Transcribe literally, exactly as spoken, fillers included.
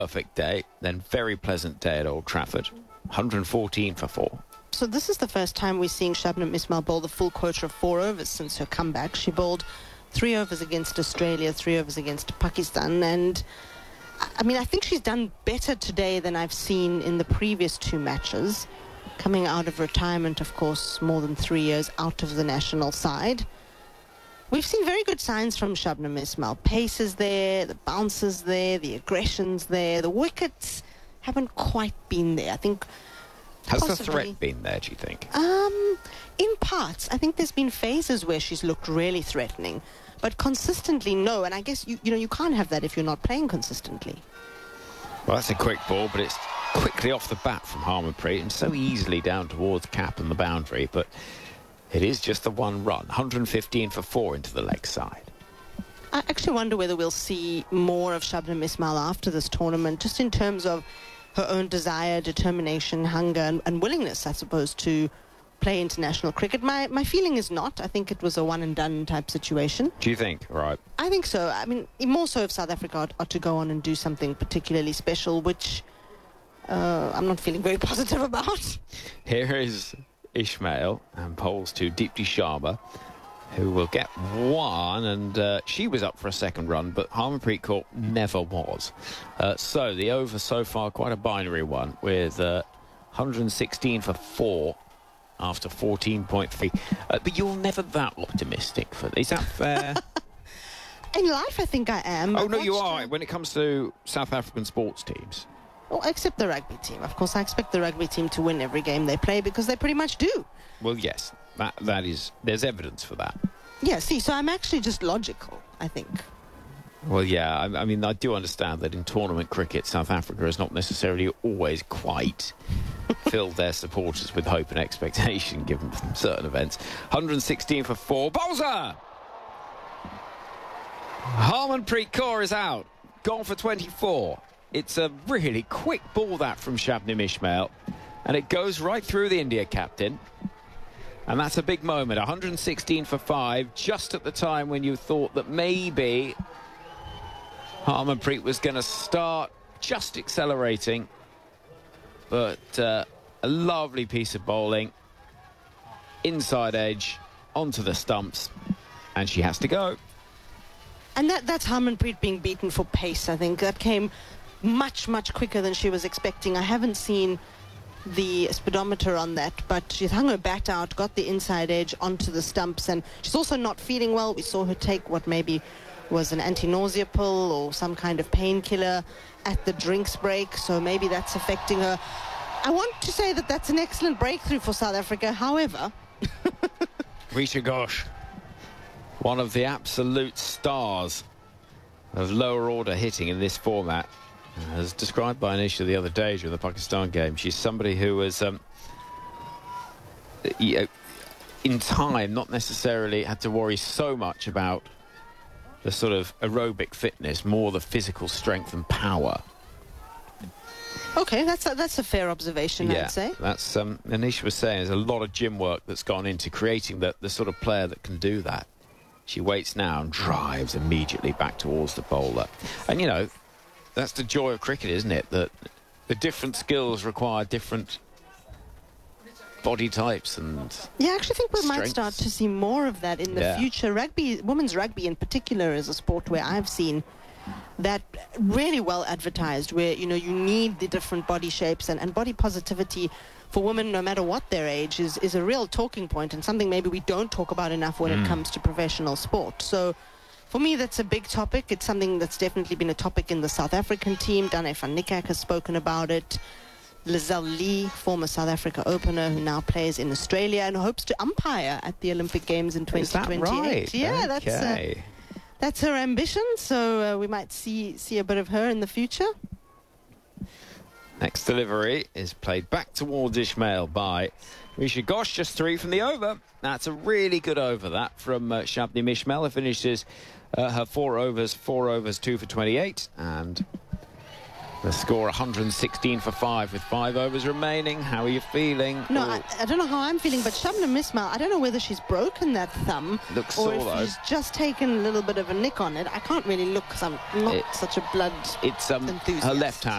perfect day, then very pleasant day at Old Trafford. one hundred fourteen for four. So this is the first time we're seeing Shabnam Ismail bowl the full quota of four overs since her comeback. She bowled three overs against Australia, three overs against Pakistan, and I mean, I think she's done better today than I've seen in the previous two matches. Coming out of retirement, of course, more than three years out of the national side. We've seen very good signs from Shabnam Ismail. Pace is there, the bounce is there, the aggression's there. The wickets haven't quite been there. I think Has possibly, the threat been there, do you think? Um, in parts. I think there's been phases where she's looked really threatening. But consistently, no. And I guess, you, you know, you can't have that if you're not playing consistently. Well, that's a quick ball, but it's quickly off the bat from Harmanpreet and so easily down towards cap and the boundary. But it is just the one run. one hundred fifteen for four into the leg side. I actually wonder whether we'll see more of Shabnam Ismail after this tournament, just in terms of her own desire, determination, hunger, and, and willingness, I suppose, to play international cricket. My my feeling is not. I think it was a one-and-done type situation. Do you think? Right. I think so. I mean, more so if South Africa are, are to go on and do something particularly special, which uh, I'm not feeling very positive about. Here is Ismail and bowls to Deepti Sharma, who will get one, and uh, she was up for a second run, but Harmanpreet Kaur never was. Uh, so the over so far, quite a binary one, with uh, one hundred sixteen for four after fourteen point three. Uh, but you're never that optimistic. For Is that fair? In life, I think I am. Oh, I've no, you watched, are. When it comes to South African sports teams. Well, except the rugby team. Of course, I expect the rugby team to win every game they play because they pretty much do. Well, yes, that that is. There's evidence for that. Yeah, see, so I'm actually just logical, I think. Well, yeah, I, I mean, I do understand that in tournament cricket, South Africa has not necessarily always quite filled their supporters with hope and expectation, given certain events. one hundred sixteen for four. Bowser! Harmanpreet Kaur is out. Gone for twenty-four. It's a really quick ball, that, from Shabnam Ismail. And it goes right through the India captain. And that's a big moment. one hundred sixteen for five, just at the time when you thought that maybe Harmanpreet was going to start just accelerating. But uh, a lovely piece of bowling. Inside edge, onto the stumps. And she has to go. And that, that's Harmanpreet being beaten for pace, I think. That came much, much quicker than she was expecting. I haven't seen the speedometer on that, but she's hung her bat out, got the inside edge onto the stumps, and she's also not feeling well. We saw her take what maybe was an anti-nausea pill or some kind of painkiller at the drinks break, so maybe that's affecting her. I want to say that that's an excellent breakthrough for South Africa. However, Risha Ghosh, one of the absolute stars of lower order hitting in this format, as described by Anisha the other day during the Pakistan game. She's somebody who was, um, in time, not necessarily had to worry so much about the sort of aerobic fitness, more the physical strength and power. okay, that's a, that's a fair observation, Yeah, I'd say. that's, um, Anisha was saying, there's a lot of gym work that's gone into creating the, the sort of player that can do that. She waits now and drives immediately back towards the bowler. And, you know, that's the joy of cricket, isn't it? That the different skills require different body types and Yeah, I actually think we might strengths. start to see more of that in the Yeah. future. Rugby, women's rugby in particular, is a sport where I've seen that really well advertised, where, you know, you need the different body shapes, and, and body positivity for women, no matter what their age, is, is a real talking point and something maybe we don't talk about enough when Mm. it comes to professional sport. So for me, that's a big topic. It's something that's definitely been a topic in the South African team. Dane van Niekerk has spoken about it. Lizelle Lee, former South Africa opener, who now plays in Australia and hopes to umpire at the Olympic Games in twenty Is that twenty-eight. right? Yeah, that's uh, Okay. that's her ambition. So uh, we might see see a bit of her in the future. Next delivery is played back towards Ismail by Risha Ghosh, just three from the over. That's a really good over, that, from uh, Shabnam Ismail. It finishes uh, her four overs, four overs, two for twenty-eight. And The score one hundred sixteen for five with five overs remaining. How are you feeling? No, Oh, I, I don't know how I'm feeling, but Shabnam Ismail, I don't know whether she's broken that thumb Looks or sore, if though. she's just taken a little bit of a nick on it. I can't really look because I'm not It- such a blood it's um, her enthusiast. left hand.